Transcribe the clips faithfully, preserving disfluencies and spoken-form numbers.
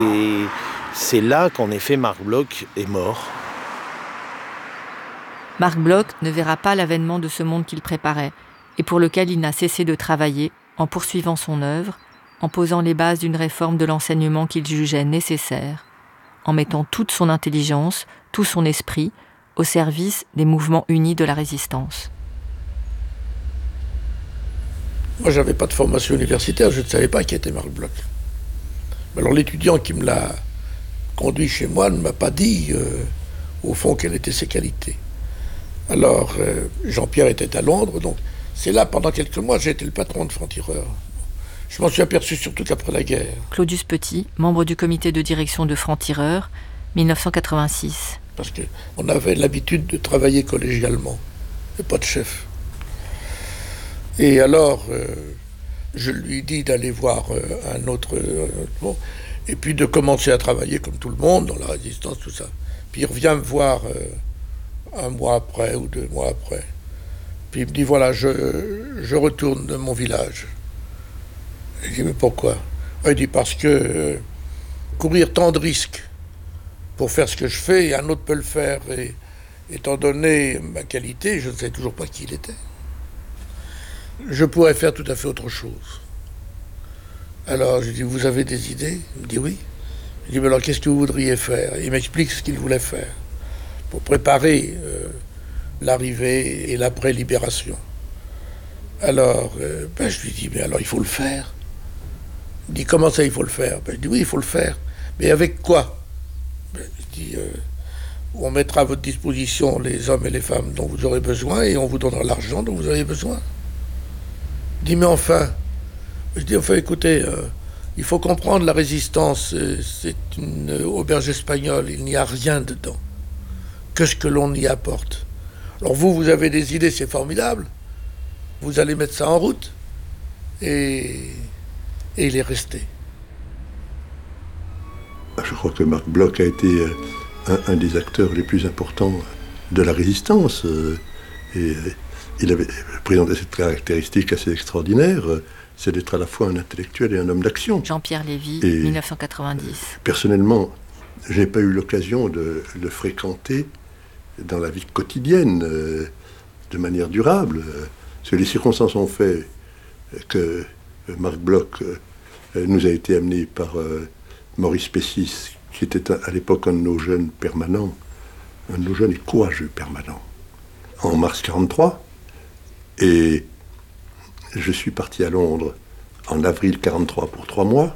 Et c'est là qu'en effet Marc Bloch est mort. Marc Bloch ne verra pas l'avènement de ce monde qu'il préparait et pour lequel il n'a cessé de travailler en poursuivant son œuvre, en posant les bases d'une réforme de l'enseignement qu'il jugeait nécessaire, en mettant toute son intelligence, tout son esprit au service des mouvements unis de la résistance. Moi, je n'avais pas de formation universitaire, je ne savais pas qui était Marc Bloch. Alors l'étudiant qui me l'a conduit chez moi ne m'a pas dit, euh, au fond, quelles étaient ses qualités. Alors, euh, Jean-Pierre était à Londres, donc c'est là, pendant quelques mois, j'ai été le patron de Franc-Tireur. Je m'en suis aperçu surtout qu'après la guerre. Claudius Petit, membre du comité de direction de Franc-Tireur, dix-neuf cent quatre-vingt-six. Parce qu'on avait l'habitude de travailler collégialement, et pas de chef. Et alors, euh, je lui dis d'aller voir euh, un autre... Euh, bon, et puis de commencer à travailler comme tout le monde, dans la résistance, tout ça. Puis il revient me voir euh, un mois après ou deux mois après. Puis il me dit, voilà, je, je retourne de mon village. Je dis, mais pourquoi? Il dit, parce que euh, courir tant de risques pour faire ce que je fais, et un autre peut le faire. Et étant donné ma qualité, je ne sais toujours pas qui il était. Je pourrais faire tout à fait autre chose. Alors, je dis, vous avez des idées? Il me dit, oui. Je dis, mais alors, qu'est-ce que vous voudriez faire? Il m'explique ce qu'il voulait faire pour préparer euh, l'arrivée et l'après-libération. Alors, euh, ben, je lui dis, mais alors, il faut le faire. Il dit, comment ça, il faut le faire? Ben, je dis, oui, il faut le faire. Mais avec quoi? Ben, je dis, euh, on mettra à votre disposition les hommes et les femmes dont vous aurez besoin et on vous donnera l'argent dont vous avez besoin. Il dit, mais enfin... Je dis, enfin, écoutez, euh, il faut comprendre la résistance, euh, c'est une auberge espagnole, il n'y a rien dedans, que ce que l'on y apporte. Alors vous, vous avez des idées, c'est formidable, vous allez mettre ça en route, et, et il est resté. Je crois que Marc Bloch a été un, un des acteurs les plus importants de la résistance, euh, et il avait présenté cette caractéristique assez extraordinaire, c'est d'être à la fois un intellectuel et un homme d'action. Jean-Pierre Lévy, et dix-neuf cent quatre-vingt-dix. Personnellement, je n'ai pas eu l'occasion de le fréquenter dans la vie quotidienne, euh, de manière durable. Parce que les circonstances ont fait que Marc Bloch euh, nous a été amené par euh, Maurice Pessis, qui était à l'époque un de nos jeunes permanents, un de nos jeunes et courageux permanents, en mars quarante-trois. Et je suis parti à Londres en avril quarante-trois pour trois mois.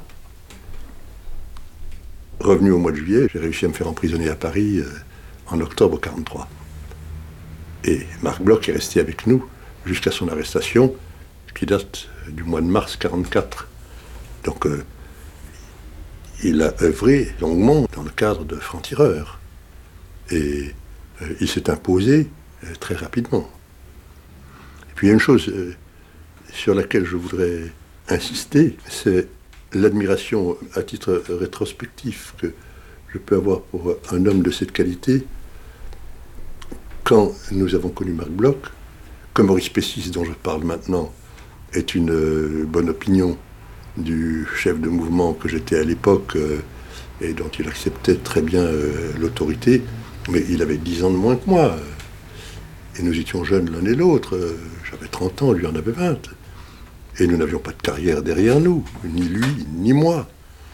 Revenu au mois de juillet, j'ai réussi à me faire emprisonner à Paris euh, en octobre quarante-trois. Et Marc Bloch est resté avec nous jusqu'à son arrestation, qui date du mois de mars quarante-quatre. Donc euh, il a œuvré longuement dans le cadre de Franc-Tireur. Et euh, il s'est imposé euh, très rapidement. Et puis il y a une chose... Euh, sur laquelle je voudrais insister, c'est l'admiration à titre rétrospectif que je peux avoir pour un homme de cette qualité. Quand nous avons connu Marc Bloch, que Maurice Pessis, dont je parle maintenant, est une bonne opinion du chef de mouvement que j'étais à l'époque euh, et dont il acceptait très bien euh, l'autorité, mais il avait dix ans de moins que moi. Et nous étions jeunes l'un et l'autre. J'avais trente ans, lui en avait vingt. Et nous n'avions pas de carrière derrière nous, ni lui, ni moi.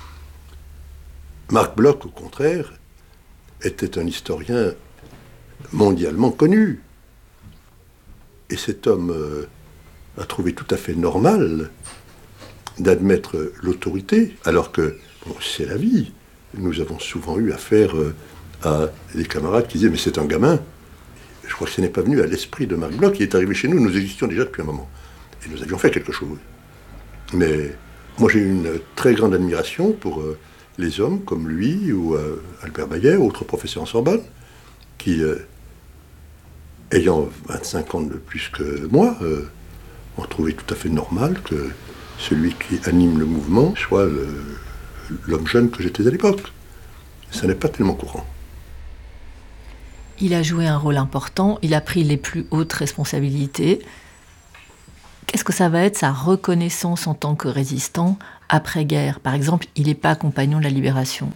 Marc Bloch, au contraire, était un historien mondialement connu. Et cet homme euh, a trouvé tout à fait normal d'admettre l'autorité, alors que, bon, c'est la vie. Nous avons souvent eu affaire euh, à des camarades qui disaient « mais c'est un gamin ». Je crois que ce n'est pas venu à l'esprit de Marc Bloch, qui est arrivé chez nous, nous existions déjà depuis un moment. Et nous avions fait quelque chose. Mais moi, j'ai une très grande admiration pour euh, les hommes comme lui, ou euh, Albert Baillet, autre professeur en Sorbonne, qui, euh, ayant vingt-cinq ans de plus que moi, euh, ont trouvé tout à fait normal que celui qui anime le mouvement soit le, l'homme jeune que j'étais à l'époque. Ça n'est pas tellement courant. Il a joué un rôle important, il a pris les plus hautes responsabilités. Qu'est-ce que ça va être, sa reconnaissance en tant que résistant, après-guerre. Par exemple, il n'est pas compagnon de la Libération.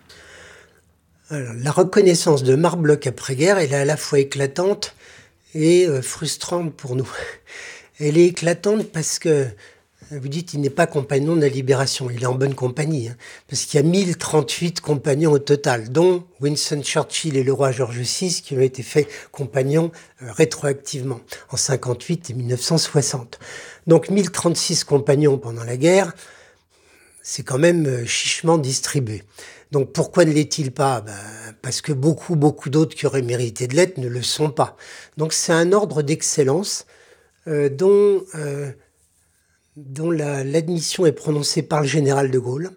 Alors, la reconnaissance de Marc Bloch après-guerre, elle est à la fois éclatante et euh, frustrante pour nous. Elle est éclatante parce que, vous dites, il n'est pas compagnon de la Libération. Il est en bonne compagnie, hein, parce qu'il y a mille trente-huit compagnons au total, dont Winston Churchill et le roi George six, qui ont été faits compagnons euh, rétroactivement, en cinquante-huit et mille neuf cent soixante. Donc mille trente-six compagnons pendant la guerre, c'est quand même euh, chichement distribué. Donc pourquoi ne l'est-il pas ? Ben, parce que beaucoup, beaucoup d'autres qui auraient mérité de l'être ne le sont pas. Donc c'est un ordre d'excellence euh, dont... Euh, dont la, l'admission est prononcée par le général de Gaulle.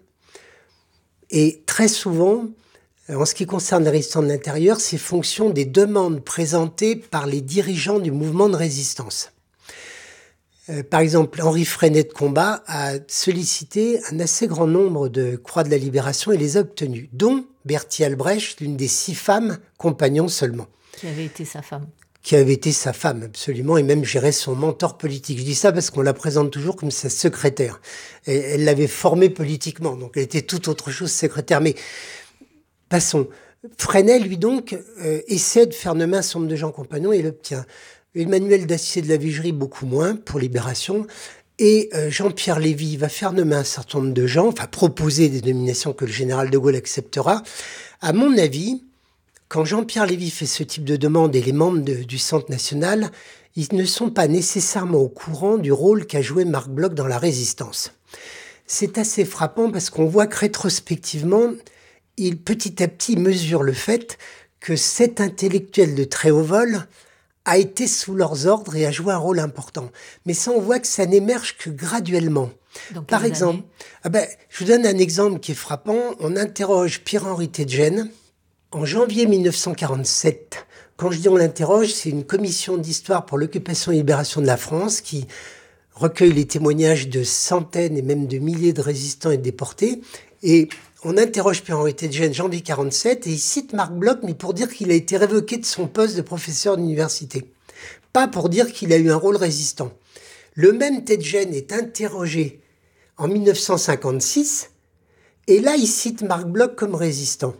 Et très souvent, en ce qui concerne la résistance de l'intérieur, c'est fonction des demandes présentées par les dirigeants du mouvement de résistance. Euh, par exemple, Henri Freinet de Combat a sollicité un assez grand nombre de croix de la Libération et les a obtenues, dont Berthier Albrecht, l'une des six femmes compagnons seulement. Qui avait été sa femme. Qui avait été sa femme, absolument, et même gérait son mentor politique. Je dis ça parce qu'on la présente toujours comme sa secrétaire. Et elle l'avait formée politiquement, donc elle était tout autre chose, secrétaire. Mais passons. Freinet, lui donc, euh, essaie de faire nommer un certain nombre de gens compagnons et l'obtient. Emmanuel Dacier de la Vigerie, beaucoup moins, pour Libération. Et euh, Jean-Pierre Lévy va faire nommer un certain nombre de gens, enfin proposer des nominations que le général de Gaulle acceptera. À mon avis... Quand Jean-Pierre Lévy fait ce type de demande et les membres de, du Centre national, ils ne sont pas nécessairement au courant du rôle qu'a joué Marc Bloch dans la résistance. C'est assez frappant parce qu'on voit que rétrospectivement, il petit à petit mesure le fait que cet intellectuel de très haut vol a été sous leurs ordres et a joué un rôle important. Mais ça, on voit que ça n'émerge que graduellement. Donc, Par exemple, ah ben, je vous donne un exemple qui est frappant. On interroge Pierre-Henri Tedgen, en janvier mille neuf cent quarante-sept, quand je dis on l'interroge, c'est une commission d'histoire pour l'occupation et libération de la France qui recueille les témoignages de centaines et même de milliers de résistants et de déportés. Et on interroge Pierre-Henri Tedgen, janvier quarante-sept, et il cite Marc Bloch, mais pour dire qu'il a été révoqué de son poste de professeur d'université. Pas pour dire qu'il a eu un rôle résistant. Le même Tedgen est interrogé en mille neuf cent cinquante-six, et là il cite Marc Bloch comme résistant.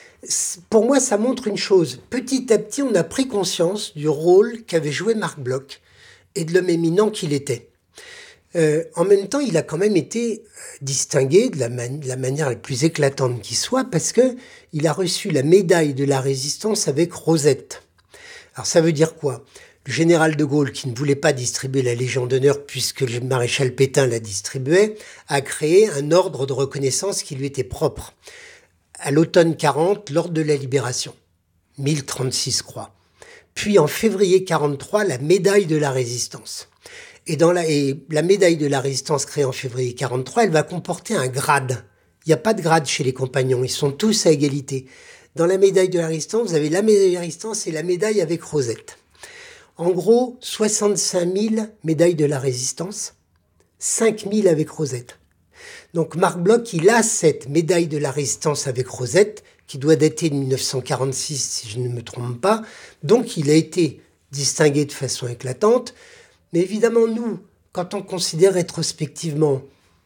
Pour moi, ça montre une chose. Petit à petit, on a pris conscience du rôle qu'avait joué Marc Bloch et de l'homme éminent qu'il était. Euh, en même temps, il a quand même été distingué de la, man- de la manière la plus éclatante qui soit parce que il a reçu la médaille de la résistance avec rosette. Alors, ça veut dire quoi ? Le général de Gaulle, qui ne voulait pas distribuer la Légion d'honneur puisque le maréchal Pétain la distribuait, a créé un ordre de reconnaissance qui lui était propre. À l'automne quarante, l'ordre de la Libération, mille trente-six croix. Puis en février quarante-trois, la médaille de la Résistance. Et, dans la, et la médaille de la Résistance créée en février quarante-trois, elle va comporter un grade. Il n'y a pas de grade chez les compagnons, ils sont tous à égalité. Dans la médaille de la Résistance, vous avez la médaille de la Résistance et la médaille avec rosette. En gros, soixante-cinq mille médailles de la Résistance, cinq mille avec rosette. Donc Marc Bloch, il a cette médaille de la Résistance avec rosette, qui doit dater de mille neuf cent quarante-six, si je ne me trompe pas. Donc il a été distingué de façon éclatante. Mais évidemment, nous, quand on considère rétrospectivement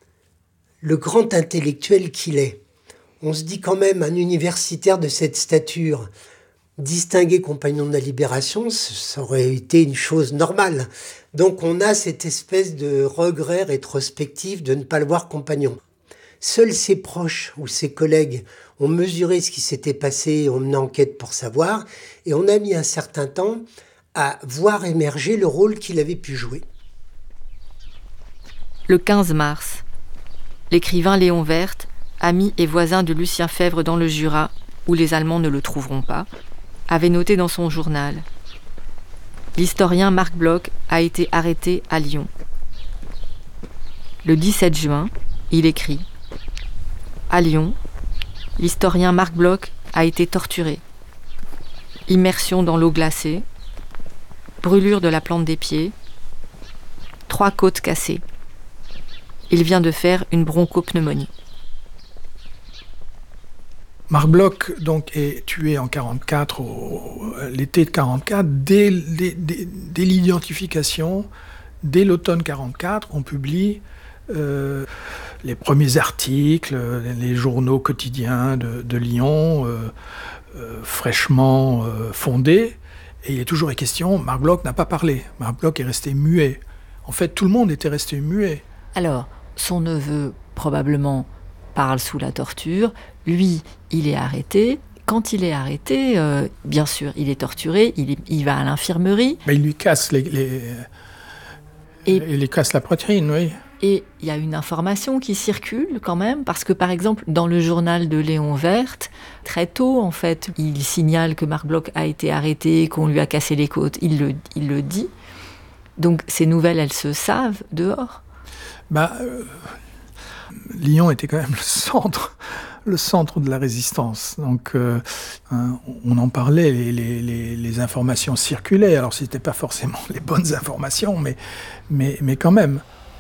le grand intellectuel qu'il est, on se dit quand même un universitaire de cette stature, distingué compagnon de la Libération, ça aurait été une chose normale. Donc on a cette espèce de regret rétrospectif de ne pas le voir compagnon. Seuls ses proches ou ses collègues ont mesuré ce qui s'était passé, ont mené enquête pour savoir, et on a mis un certain temps à voir émerger le rôle qu'il avait pu jouer. Le quinze mars, l'écrivain Léon Werth, ami et voisin de Lucien Febvre dans le Jura, où les Allemands ne le trouveront pas, avait noté dans son journal « L'historien Marc Bloch a été arrêté à Lyon. » Le dix-sept juin, il écrit « À Lyon, l'historien Marc Bloch a été torturé. Immersion dans l'eau glacée, brûlure de la plante des pieds, trois côtes cassées. Il vient de faire une bronchopneumonie. » Marc Bloch donc, est tué en quarante-quatre, au, l'été de quarante-quatre. Dès, dès, dès, dès l'identification, dès l'automne quarante-quatre, on publie euh, les premiers articles, les journaux quotidiens de, de Lyon, euh, euh, fraîchement euh, fondés. Et il est toujours question, Marc Bloch n'a pas parlé. Marc Bloch est resté muet. En fait, tout le monde était resté muet. Alors, son neveu, probablement, parle sous la torture. Lui, il est arrêté. Quand il est arrêté, euh, bien sûr, il est torturé, il, il va à l'infirmerie. Mais il lui casse les, les, et, il lui casse la poitrine, oui. Et il y a une information qui circule quand même, parce que par exemple, dans le journal de Léon Werth, très tôt, en fait, il signale que Marc Bloch a été arrêté, qu'on lui a cassé les côtes. Il le, il le dit. Donc ces nouvelles, elles se savent dehors. Bah, euh, Lyon était quand même le centre, le centre de la résistance. Donc, euh, hein, on en parlait, les, les, les, les informations circulaient. Alors, ce n'étaient pas forcément les bonnes informations, mais, mais, mais quand même.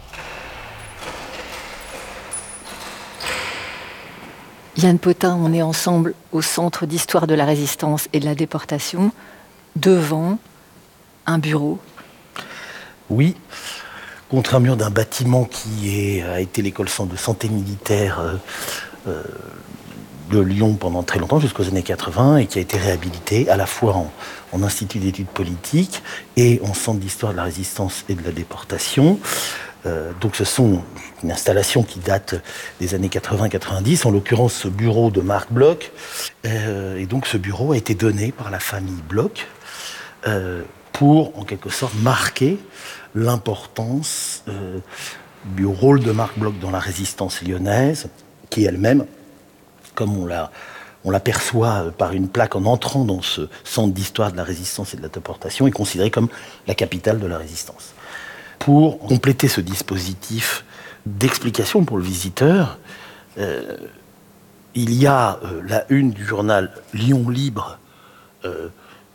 Yann Potin, on est ensemble au Centre d'histoire de la résistance et de la déportation, devant un bureau. Oui, contre un mur d'un bâtiment qui est, a été l'école de santé militaire euh, euh, de Lyon pendant très longtemps, jusqu'aux années quatre-vingts, et qui a été réhabilité à la fois en, en institut d'études politiques et en centre d'histoire de la résistance et de la déportation. Euh, donc ce sont une installation qui date des années quatre-vingts quatre-vingt-dix, en l'occurrence ce bureau de Marc Bloch. Euh, et donc ce bureau a été donné par la famille Bloch euh, pour, en quelque sorte, marquer l'importance euh, du rôle de Marc Bloch dans la résistance lyonnaise, qui elle-même, comme on la, on l'aperçoit par une plaque en entrant dans ce centre d'histoire de la résistance et de la déportation, est considérée comme la capitale de la résistance. Pour compléter ce dispositif d'explication pour le visiteur, euh, il y a euh, la une du journal Lyon Libre euh,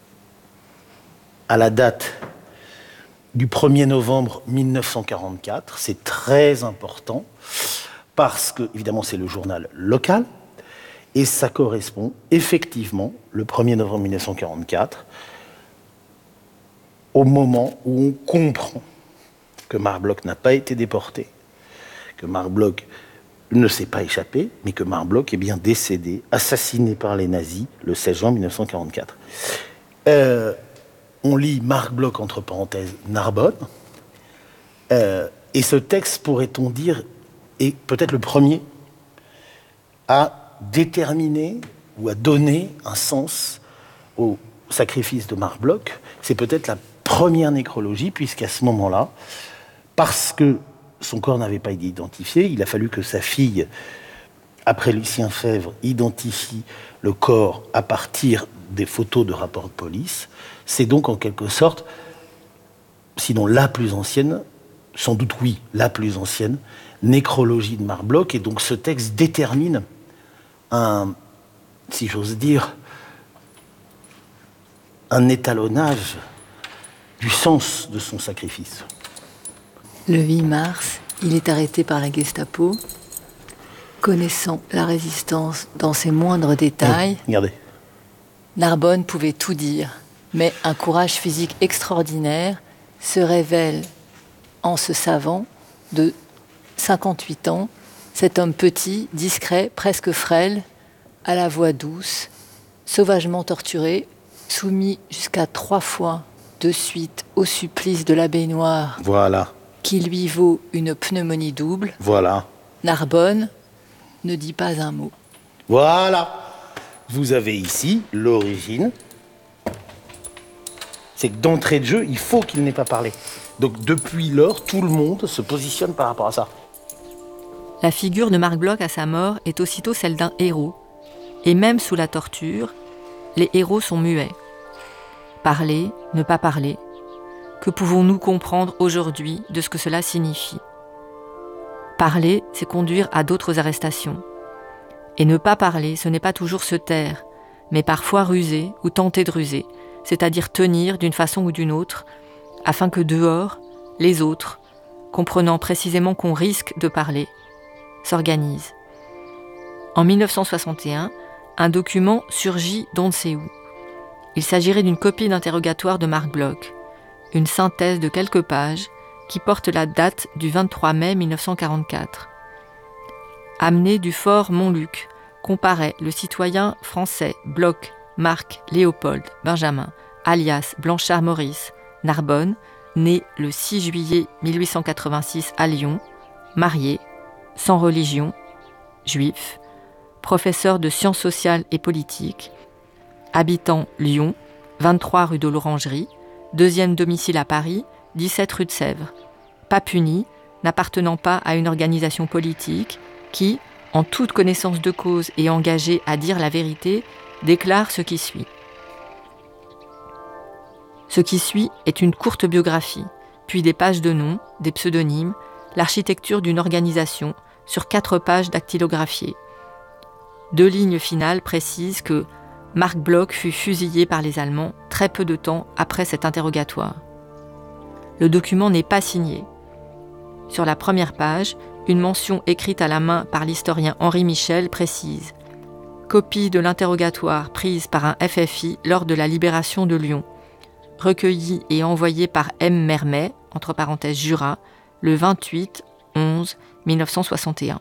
à la date du premier novembre mille neuf cent quarante-quatre. C'est très important parce que, évidemment, c'est le journal local et ça correspond effectivement, le premier novembre mille neuf cent quarante-quatre, au moment où on comprend que Marc Bloch n'a pas été déporté, que Marc Bloch ne s'est pas échappé, mais que Marc Bloch est bien décédé, assassiné par les nazis, le seize juin mille neuf cent quarante-quatre. Euh, on lit Marc Bloch, entre parenthèses, Narbonne, euh, et ce texte, pourrait-on dire, est peut-être le premier à déterminer ou à donner un sens au sacrifice de Marc Bloch. C'est peut-être la première nécrologie, puisqu'à ce moment-là, parce que son corps n'avait pas été identifié, il a fallu que sa fille, après Lucien Febvre, identifie le corps à partir des photos de rapports de police. C'est donc en quelque sorte, sinon la plus ancienne, sans doute oui, la plus ancienne, nécrologie de Marc Bloch. Et donc ce texte détermine un, si j'ose dire, un étalonnage du sens de son sacrifice. Le huit mars, il est arrêté par la Gestapo. Connaissant la résistance dans ses moindres détails, mmh, regardez. Narbonne pouvait tout dire, mais un courage physique extraordinaire se révèle en ce savant de cinquante-huit ans, cet homme petit, discret, presque frêle, à la voix douce, sauvagement torturé, soumis jusqu'à trois fois de suite au supplice de la baignoire. Voilà. Qui lui vaut une pneumonie double. Voilà. Narbonne ne dit pas un mot. Voilà. Vous avez ici l'origine. C'est que d'entrée de jeu, il faut qu'il n'ait pas parlé. Donc depuis lors, tout le monde se positionne par rapport à ça. La figure de Marc Bloch à sa mort est aussitôt celle d'un héros. Et même sous la torture, les héros sont muets. Parler, ne pas parler. Que pouvons-nous comprendre aujourd'hui de ce que cela signifie ? Parler, c'est conduire à d'autres arrestations. Et ne pas parler, ce n'est pas toujours se taire, mais parfois ruser ou tenter de ruser, c'est-à-dire tenir d'une façon ou d'une autre, afin que dehors, les autres, comprenant précisément qu'on risque de parler, s'organisent. En mille neuf cent soixante et un, un document surgit d'on ne sait où. Il s'agirait d'une copie d'interrogatoire de Marc Bloch, une synthèse de quelques pages qui porte la date du vingt-trois mai mille neuf cent quarante-quatre. Amené du fort Montluc, comparaît le citoyen français Bloch, Marc, Léopold, Benjamin, alias Blanchard-Maurice, Narbonne, né le six juillet mille huit cent quatre-vingt-six à Lyon, marié, sans religion, juif, professeur de sciences sociales et politiques, habitant Lyon, vingt-trois rue de l'Orangerie, deuxième domicile à Paris, dix-sept rue de Sèvres, pas puni, n'appartenant pas à une organisation politique qui, en toute connaissance de cause et engagé à dire la vérité, déclare ce qui suit. Ce qui suit est une courte biographie, puis des pages de noms, des pseudonymes, l'architecture d'une organisation sur quatre pages dactylographiées. Deux lignes finales précisent que Marc Bloch fut fusillé par les Allemands très peu de temps après cet interrogatoire. Le document n'est pas signé. Sur la première page, une mention écrite à la main par l'historien Henri Michel précise « Copie de l'interrogatoire prise par un F F I lors de la libération de Lyon, recueillie et envoyée par M. Mermet, entre parenthèses Jura, le vingt-huit onze mille neuf cent soixante et un. »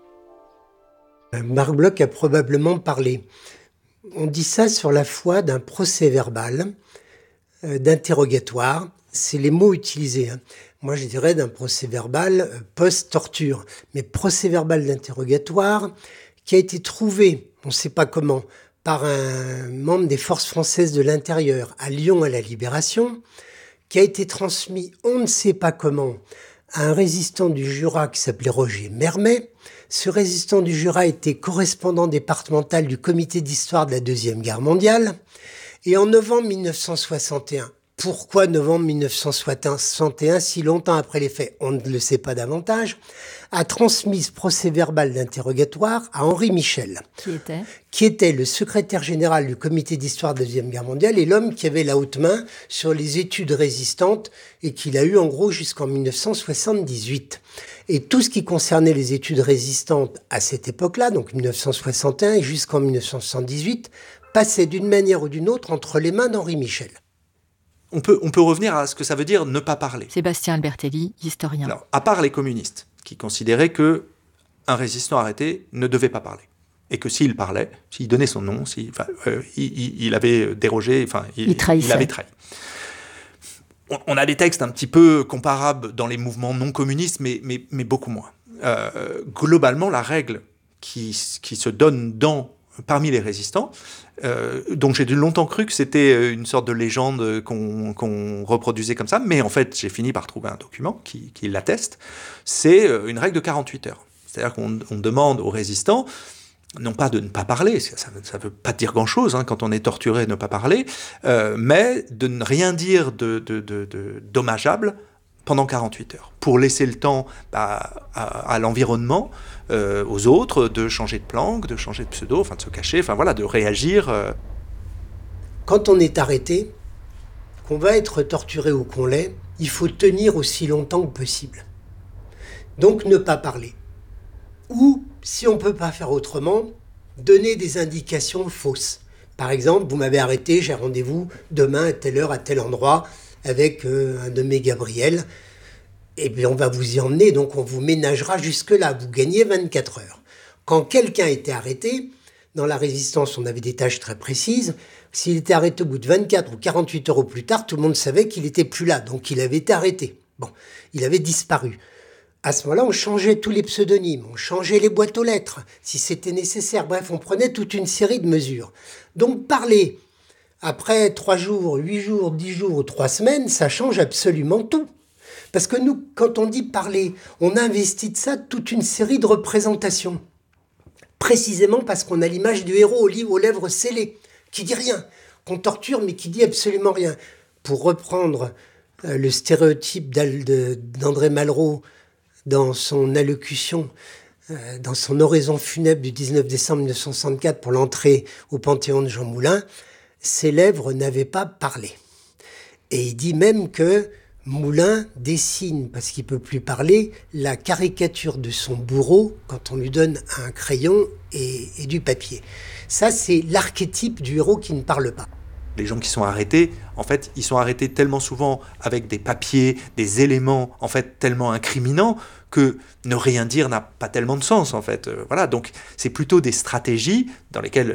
Marc Bloch a probablement parlé. On dit ça sur la foi d'un procès-verbal, euh, d'interrogatoire. C'est les mots utilisés. Hein. Moi, je dirais d'un procès-verbal euh, post-torture. Mais procès-verbal d'interrogatoire qui a été trouvé, on ne sait pas comment, par un membre des forces françaises de l'intérieur à Lyon à la Libération, qui a été transmis, on ne sait pas comment, à un résistant du Jura qui s'appelait Roger Mermet. Ce résistant du Jura était correspondant départemental du comité d'histoire de la Deuxième Guerre mondiale. Et en novembre mille neuf cent soixante et un, pourquoi novembre mille neuf cent soixante et un, si longtemps après les faits, on ne le sait pas davantage, a transmis ce procès-verbal d'interrogatoire à Henri Michel, qui était, qui était le secrétaire général du comité d'histoire de la Deuxième Guerre mondiale et l'homme qui avait la haute main sur les études résistantes et qu'il a eu en gros jusqu'en mille neuf cent soixante-dix-huit. Et tout ce qui concernait les études résistantes à cette époque-là, donc mille neuf cent soixante et un et jusqu'en mille neuf cent soixante-dix-huit, passait d'une manière ou d'une autre entre les mains d'Henri Michel. On peut, on peut revenir à ce que ça veut dire ne pas parler. Sébastien Albertelli, historien. Alors, à part les communistes, qui considéraient qu'un résistant arrêté ne devait pas parler. Et que s'il parlait, s'il donnait son nom, s'il, enfin, euh, il, il avait dérogé, enfin, il, il, il avait trahi. On, on a des textes un petit peu comparables dans les mouvements non communistes, mais, mais, mais beaucoup moins. Euh, globalement, la règle qui, qui se donne dans, parmi les résistants, euh, donc j'ai longtemps cru que c'était une sorte de légende qu'on, qu'on reproduisait comme ça, mais en fait, j'ai fini par trouver un document qui, qui l'atteste, c'est une règle de quarante-huit heures. C'est-à-dire qu'on on demande aux résistants, non pas de ne pas parler, ça ne veut pas dire grand-chose hein, quand on est torturé de ne pas parler, euh, mais de ne rien dire de, de, de, de dommageable pendant quarante-huit heures, pour laisser le temps bah, à, à l'environnement, euh, aux autres, de changer de planque, de changer de pseudo, enfin de se cacher, enfin voilà, de réagir. Euh. Quand on est arrêté, qu'on va être torturé ou qu'on l'est, il faut tenir aussi longtemps que possible. Donc ne pas parler. Ou, si on ne peut pas faire autrement, donner des indications fausses. Par exemple, vous m'avez arrêté, j'ai rendez-vous demain à telle heure, à tel endroit, avec euh, un nommé Gabriel. Et bien on va vous y emmener, donc on vous ménagera jusque-là. Vous gagnez vingt-quatre heures. Quand quelqu'un était arrêté, dans la résistance, on avait des tâches très précises. S'il était arrêté au bout de vingt-quatre ou quarante-huit heures au plus tard, tout le monde savait qu'il n'était plus là, donc il avait été arrêté. Bon, il avait disparu. À ce moment-là, on changeait tous les pseudonymes, on changeait les boîtes aux lettres, si c'était nécessaire. Bref, on prenait toute une série de mesures. Donc parler après trois jours, huit jours, dix jours ou trois semaines, ça change absolument tout. Parce que nous, quand on dit parler, on investit de ça toute une série de représentations. Précisément parce qu'on a l'image du héros aux, aux lèvres scellées, qui dit rien, qu'on torture mais qui dit absolument rien. Pour reprendre euh, le stéréotype d'André Malraux dans son allocution, euh, dans son oraison funèbre du dix-neuf décembre mille neuf cent soixante-quatre pour l'entrée au Panthéon de Jean Moulin, ses lèvres n'avaient pas parlé. Et il dit même que Moulin dessine, parce qu'il ne peut plus parler, la caricature de son bourreau quand on lui donne un crayon et, et du papier. Ça, c'est l'archétype du héros qui ne parle pas. les gens qui sont arrêtés, en fait, ils sont arrêtés tellement souvent avec des papiers, des éléments, en fait, tellement incriminants que ne rien dire n'a pas tellement de sens, en fait. Euh, voilà, donc c'est plutôt des stratégies dans lesquelles